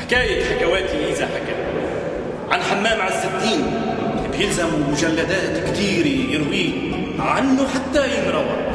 حكاية حكواتي إذا حكى عن حمام عز الدين بيلزم مجلدات كتير يرويه عنه حتى ينروى.